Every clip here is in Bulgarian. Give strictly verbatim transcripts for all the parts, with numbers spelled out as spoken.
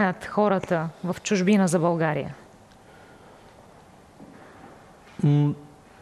хората в чужбина за България? М...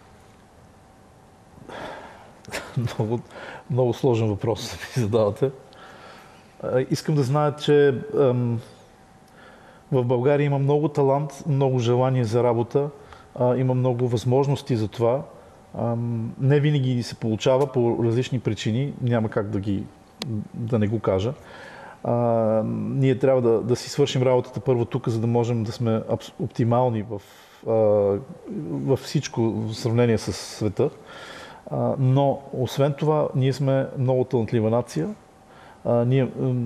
много, много сложен въпрос ми задавате. Искам да знаят, че ам, в България има много талант, много желание за работа, а, има много възможности за това. Ам, не винаги се получава по различни причини, няма как да, ги, да не го кажа. А, ние трябва да, да си свършим работата първо тук, за да можем да сме оптимални в, а, във всичко в сравнение с света. А, но, освен това, ние сме много талантлива нация. А, ние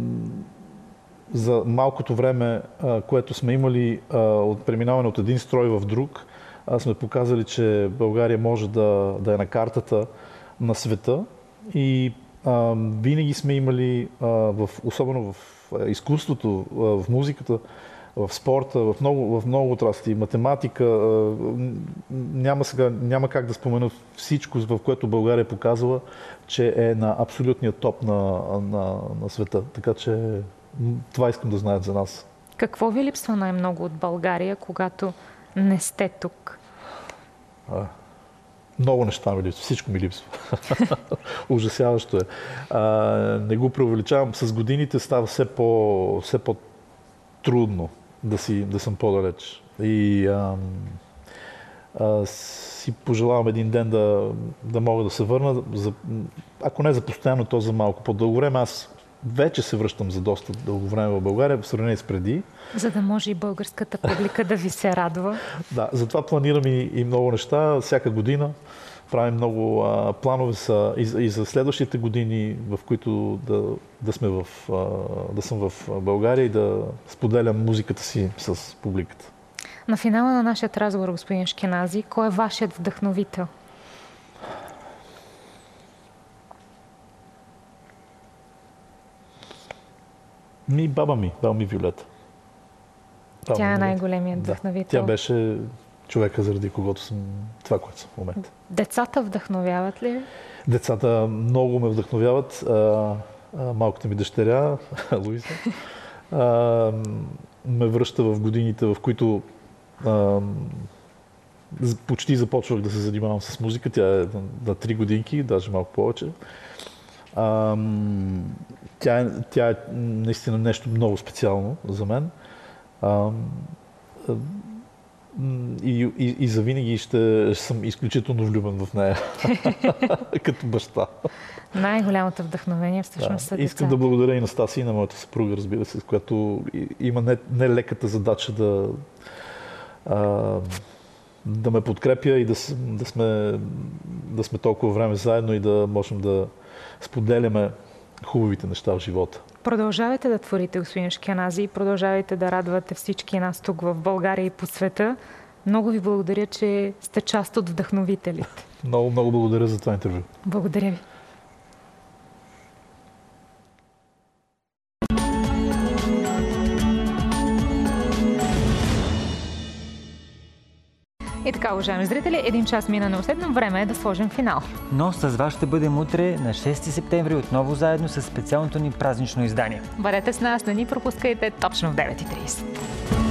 за малкото време, а, което сме имали а, от преминаване от един строй в друг, а, сме показали, че България може да, да е на картата на света и а, винаги сме имали, а, в, особено в изкуството, а, в музиката, в спорта, в много, в много отрасли, математика, а, няма, сега, няма как да спомена всичко, в което България е показала, че е на абсолютния топ на, на, на света. Така че това искам да знаят за нас. Какво ви липсва най-много от България, когато не сте тук? А, много неща ми липсва. Всичко ми липсва. Ужасяващо е. А, не го преувеличавам. С годините става все, по, все по-трудно да, си, да съм по-далеч. И а, а, си пожелавам един ден да, да мога да се върна. За, ако не за постоянно, то за малко по-дълго време. Аз вече се връщам за доста дълго време в България, в сравнение с преди. За да може и българската публика да ви се радва. Да, затова планирам и, и много неща. Всяка година правим много а, планове са, и, и за следващите години, в които да, да, сме в, а, да съм в България и да споделям музиката си с публиката. На финала на нашия разговор, господин Ашкенази, кой е вашият вдъхновител? Ми, баба ми, баба ми Виолета. Баба Тя е най-големият вдъхновител. Да. Тя беше човека, заради когото съм това, което съм в момента. Децата вдъхновяват ли? Децата много ме вдъхновяват. А, а, малката ми дъщеря, Луиза, а, ме връща в годините, в които а, почти започвах да се занимавам с музика. Тя е на, на три годинки, даже малко повече. А, тя, тя е наистина нещо много специално за мен. А, и, и, и завинаги ще съм изключително влюбен в нея. Като баща. Най-голямото вдъхновение всъщност са да. Искам децата. да благодаря и на Стаси, и на моята съпруга, разбира се, с която има не, не леката задача да, а, да ме подкрепя и да, да, сме, да сме толкова време заедно и да можем да споделяме хубавите неща в живота. Продължавайте да творите, господин Ашкенази, и продължавайте да радвате всички нас тук в България и по света. Много ви благодаря, че сте част от вдъхновителите. Много, много благодаря за това интервю. Благодаря ви. И така, уважаеми зрители, един час мина неусетно, време е да сложим финал. Но с вас ще бъдем утре на шести септември отново заедно с специалното ни празнично издание. Бъдете с нас, не ни пропускайте точно в девет и трийсет.